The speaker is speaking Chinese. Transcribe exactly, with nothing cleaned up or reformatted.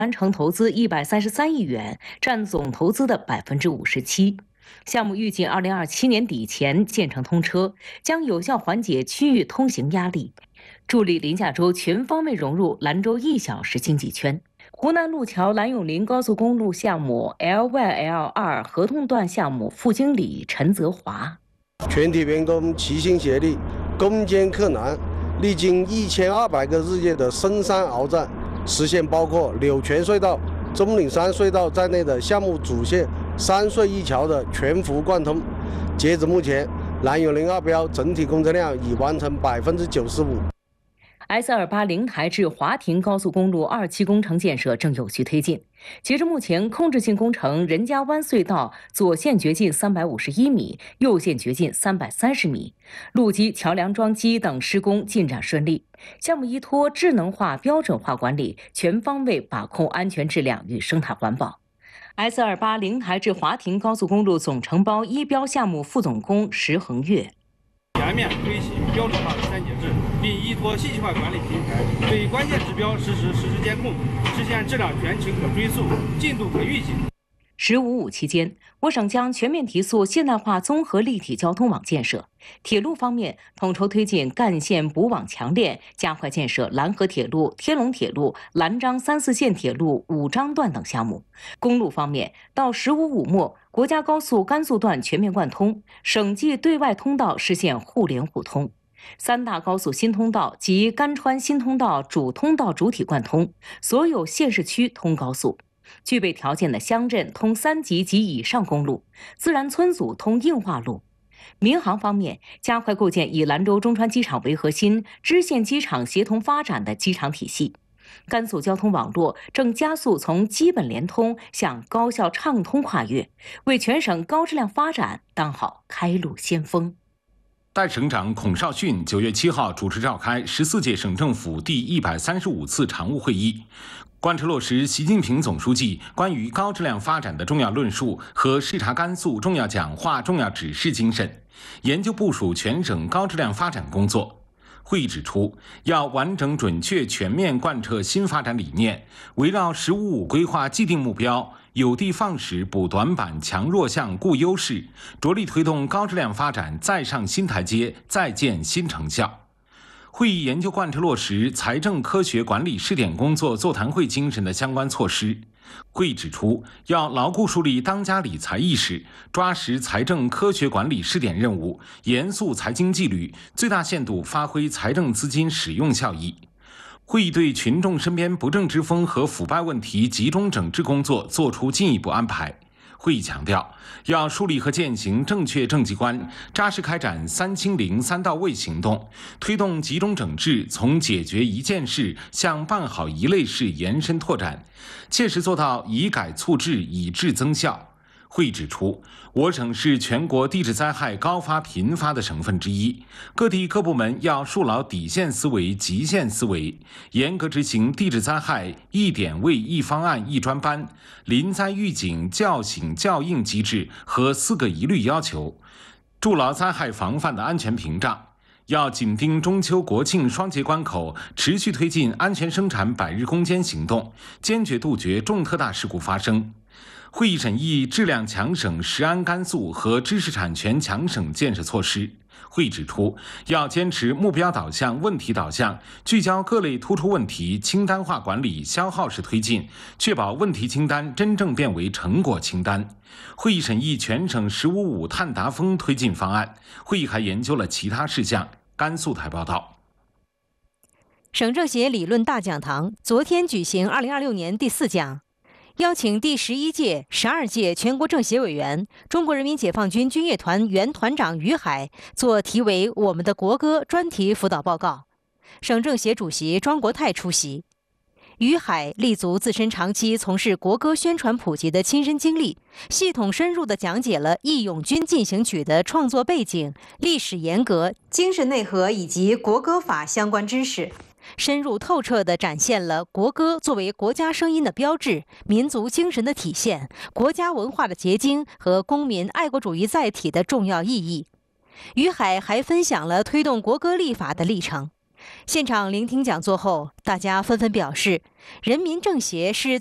完成投资一百三十三亿元，占总投资的百分之五十七。项目预计二零二七年底前建成通车，将有效缓解区域通行压力，助力临夏州全方位融入兰州一小时经济圈。湖南路桥兰永林高速公路项目 L Y L 二合同段项目副经理陈泽华： 全体员工齐心协力，攻坚克难，历经一千二百个日夜的深山鏖战，实现包括柳泉隧道、钟岭山隧道在内的项目主线三隧一桥的全幅贯通。截至目前，兰永林二标整体工程量已完成百分之九十五。 S 二八灵台至华亭高速公路二期工程建设正有序推进。截至目前，控制性工程任家湾隧道左线掘进三百五十一米，右线掘进三百三十米，路基、桥梁桩基等施工进展顺利。项目依托智能化、标准化管理，全方位把控安全质量与生态环保。S 二八灵台至华亭高速公路总承包一标项目副总工石恒月。 全面推行标准化三节制，并依托信息化管理平台，对关键指标实施实时监控，实现质量全程可追溯、进度可预警。 十五五期间，我省将全面提速现代化综合立体交通网建设。铁路方面，统筹推进干线补网强链，加快建设兰河铁路、天龙铁路、兰张三四线铁路五张段等项目。公路方面，到“十五五”末，国家高速甘肃段全面贯通，省际对外通道实现互联互通。三大高速新通道及甘川新通道主通道主体贯通，所有县市区通高速。具备条件的乡镇通三级及以上公路，自然村组通硬化路。民航方面，加快构建以兰州中川机场为核心、支线机场协同发展的机场体系。甘肃交通网络正加速从基本联通向高效畅通跨越，为全省高质量发展当好开路先锋。 代省长孔绍训九月七号主持召开十四届省政府第一百三十五次常务会议，贯彻落实习近平总书记关于高质量发展的重要论述和视察甘肃重要讲话、重要指示精神，研究部署全省高质量发展工作。会议指出，要完整、准确、全面贯彻新发展理念，围绕“十五五”规划既定目标，有的放矢、补短板、强弱项、固优势，着力推动高质量发展再上新台阶、再见新成效。会议研究贯彻落实财政科学管理试点工作座谈会精神的相关措施。会议指出，要牢固树立当家理财意识，抓实财政科学管理试点任务，严肃财经纪律，最大限度发挥财政资金使用效益。会议对群众身边不正之风和腐败问题集中整治工作作出进一步安排。会议强调，要树立和践行正确政绩观，扎实开展三清零三到位行动，推动集中整治从解决一件事向办好一类事延伸拓展，切实做到以改促治，以治增效。会议指出，我省是全国地质灾害高发频发的省份之一，各地各部门要树牢底线思维、极限思维，严格执行地质灾害一点位、一方案、一专班、临灾预警、叫醒、叫应机制和四个一律要求，筑牢灾害防范的安全屏障。要紧盯中秋国庆双节关口，持续推进安全生产百日攻坚行动，坚决杜绝重特大事故发生。会议审议质量强省实安甘肃和知识产权强省建设措施。会议指出，要坚持目标导向、问题导向，聚焦各类突出问题，清单化管理、消耗式推进，确保问题清单真正变为成果清单。会议审议全省“十五五”碳达峰推进方案。会议还研究了其他事项。甘肃台报道。 省政协理论大讲堂昨天举行二零二六年第四讲。邀请第十一届、十二届全国政协委员、中国人民解放军军乐团原团长于海做题为《我们的国歌》专题辅导报告。省政协主席庄国泰出席。于海立足自身长期从事国歌宣传普及的亲身经历，系统深入地讲解了《义勇军进行曲》的创作背景、历史沿革、精神内核以及国歌法相关知识。深入透彻地展现了国歌作为国家声音的标志、民族精神的体现、国家文化的结晶和公民爱国主义载体的重要意义。于海还分享了推动国歌立法的历程。现场聆听讲座后，大家纷纷表示，人民政协是